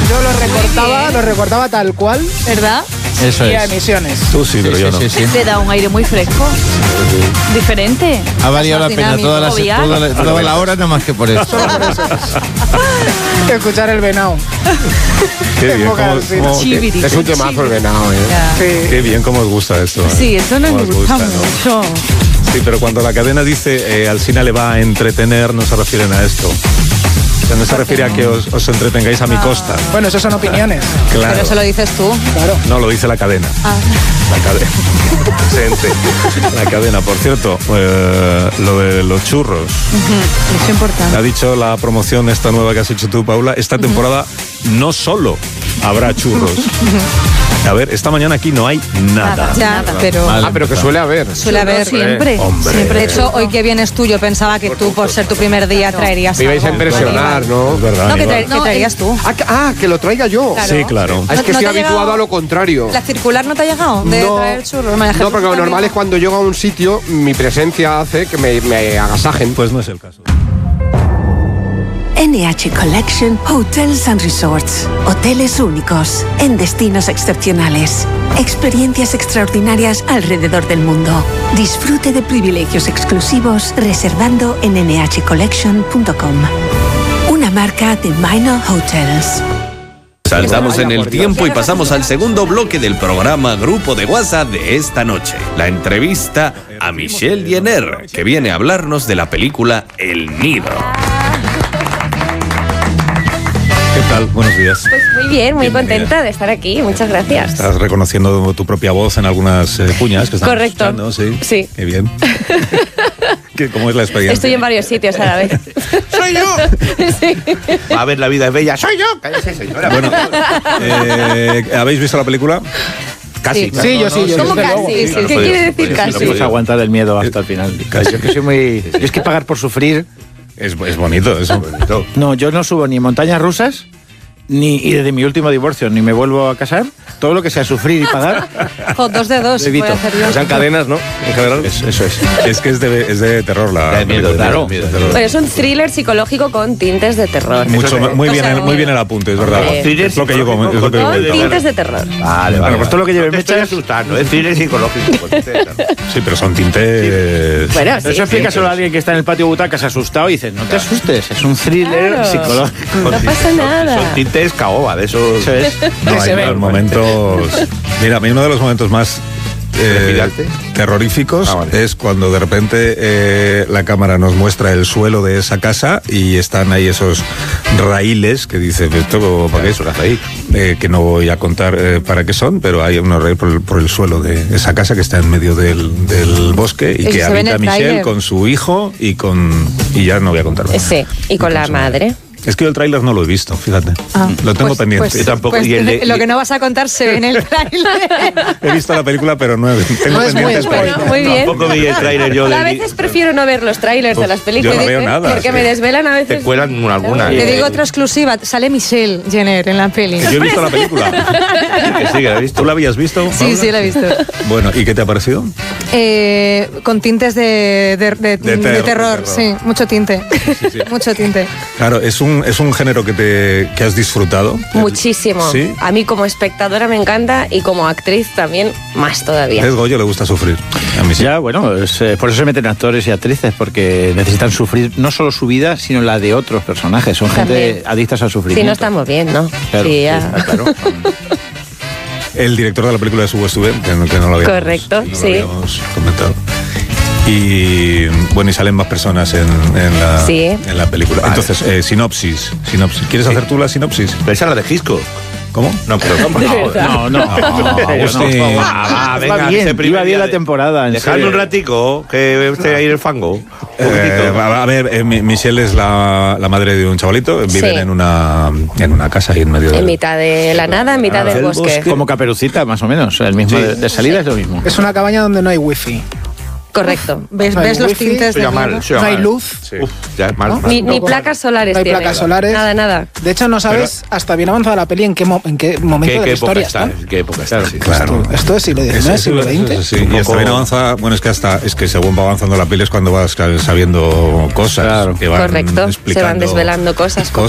Yo lo recortaba tal cual. ¿Verdad? Eso Y a es. emisiones. Tú sí, pero yo no. Le da un aire muy fresco. Diferente. Ha valido la Más pena dinámico, toda la hora, nada más que por eso. Escuchar el venado. Qué bien, Chiviri. Es un temazo el venado, Sí. qué bien cómo os gusta esto. Sí, eso nos Cómo os gusta ¿no? mucho. Sí, pero cuando la cadena dice al cine le va a entretener, no se refieren a esto. O sea, no se refiere a que os entretengáis a mi costa. Bueno, eso son opiniones. Claro. Pero eso lo dices tú. Claro. No, lo dice la cadena. La cadena. Presente. La cadena. Por cierto, lo de los churros. Es importante. Ha dicho la promoción esta nueva que has hecho tú, Paula. Esta temporada no solo habrá churros. A ver, esta mañana aquí no hay nada. Ya, pero pero que suele haber. suele haber siempre. Hombre. Siempre. De hecho, hoy que vienes tú, yo pensaba que tú, por ser tu primer día, traerías Me ibais a algo. impresionar, ¿no? Es verdad. No, que, Aníbal. que traerías tú. Que lo traiga yo. Claro. Sí, claro. Es que ¿No estoy te ha habituado llegado? a lo contrario. ¿La circular no te ha llegado de No. traer churros? No, porque lo normal es cuando llego a un sitio, mi presencia hace que me agasajen. Pues no es el caso. NH Collection Hotels and Resorts. Hoteles únicos en destinos excepcionales. Experiencias extraordinarias alrededor del mundo. Disfrute de privilegios exclusivos reservando en nhcollection.com. Una marca de Minor Hotels. Saltamos en el tiempo y pasamos al segundo bloque del programa Grupo de WhatsApp de esta noche. La entrevista a Michelle Jenner, que viene a hablarnos de la película El Nido. ¿Qué tal? Buenos días. Pues muy bien, muy Bienvenida. contenta de estar aquí. Muchas gracias. Estás reconociendo tu propia voz en algunas cuñas que están Correcto. escuchando, sí. Sí. Qué bien. ¿Cómo es la experiencia? Estoy en varios sitios a la vez. ¡Soy yo! Sí. A ver, la vida es bella. ¡Soy yo! Cállese, señora. Bueno, ¿habéis visto la película? Casi. Sí, yo sí. Yo ¿Cómo desde luego. casi? claro, ¿Qué quiere decir No casi? puedes aguantar el miedo hasta el final. Yo es que soy muy... Yo es que pagar por sufrir... Es bonito, es bonito. No, yo no subo ni montañas rusas, y desde mi último divorcio ni me vuelvo a casar. Todo lo que sea sufrir y pagar, Jo, 2 de 2 Evito. voy a hacer yo. Sean cadenas, ¿no? En general. Eso es. Es que es de terror la película. claro. De terror. Bueno, es un thriller psicológico con tintes de terror. Muy bien, O sea, muy bien el apunte, es verdad. Hombre. Es lo que yo como. Es lo que Con tintes de terror. Vale, Bueno, pues todo lo que lleve mechas... asustando, es thriller psicológico. Sí, pero son tintes. Bueno, sí. Eso explica solo a alguien que está en el patio butacas asustado y dice, no te asustes, es un thriller Claro. psicológico. No pasa nada. Son tintes caoba, de esos... Eso es. No, hay unos momentos. Mira, a mí uno de los momentos más ¿Trepidante? terroríficos es cuando de repente la cámara nos muestra el suelo de esa casa y están ahí esos raíles que dice, ¿esto para qué es? ahí. Que no voy a contar para qué son, pero hay unos raíles por el suelo de esa casa que está en medio del bosque y Eso que se ve en habita el Michelle tráiler. con su hijo y ya no voy a contar más. Sí, y con la madre. Es que yo el tráiler no lo he visto, fíjate. Lo tengo Pues- pendiente. pues- tampoco. pues Y el de- lo que no vas a contar se ve en el tráiler. He visto la película, pero no tengo No es muy pendientes. spoiler. Bueno, muy bien. Tampoco vi el tráiler yo A de... veces prefiero no ver los trailers de las películas. yo no veo nada, Porque sí. me desvelan a Te veces. cuelan alguna. Te digo otra exclusiva, sale Michelle Jenner en la peli. Yo he visto la película. Que sí, que la he visto. ¿Tú la habías visto? Sí, Paula? sí, la he visto. Bueno, ¿y qué te ha parecido? Con tintes de terror, terror. sí, mucho tinte. sí. Mucho tinte. Claro, es un género que has disfrutado. Muchísimo. ¿Sí? A mí como espectadora me encanta y como actriz también más todavía. Es Goyo, le gusta sufrir. A mí sí. Ya, bueno, por eso se meten actores y actrices, porque necesitan sufrir no solo su vida, sino la de otros personajes. Son gente También. adictas al Si sufrimiento. no estamos bien, ¿no? Claro, Sí, ya. claro. El director de la película es Hugo Stubben, que no lo habíamos, Correcto, no lo sí. habíamos comentado. Y bueno, y salen más personas en la película. Vale. Entonces, sinopsis. ¿Quieres hacer tú la sinopsis? Pero esa es la de Gisco. ¿Cómo? No, pero No, Agustín. venga, bien, ese primer iba bien día la de- temporada. en Dejadme serio. un ratico, que esté ahí en el fango. Un poquitito. A ver, Michelle es la madre de un chavalito. Viven Sí. en una casa ahí en medio En mitad de la nada, en mitad del bosque. Como Caperucita, más o menos. El mismo de salida es lo mismo. Es una cabaña donde no hay wifi. Correcto. ¿Ves, No hay ves los wifi, tintes Eso de ya mal, miedo? eso ya No hay mal. luz. Uf, ya es mal. Ni placas solares No hay tiene. placas solares. Nada. De hecho, no sabes hasta bien avanzada la peli en qué momento ¿Qué de la época historia está? está. ¿Qué época está? Sí. Claro. Esto es siglo XIX, siglo XX. Sí, y hasta bien avanza, bueno, es que según va avanzando la peli es cuando vas sabiendo cosas Claro. que van Correcto. Se van explicando desvelando cosas.